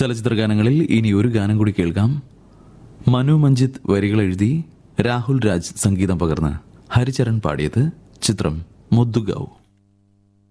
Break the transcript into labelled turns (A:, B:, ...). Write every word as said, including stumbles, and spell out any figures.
A: ചലച്ചിത്ര ഗാനങ്ങളിൽ ഇനി ഒരു ഗാനം കൂടി കേൾക്കാം. മനു മഞ്ജിത്ത് വരികൾ എഴുതി രാഹുൽ രാജ് സംഗീതം പകർന്ന് ഹരിചരൺ പാടിയത്. ചിത്രം മുദ്ദുഗാവ്.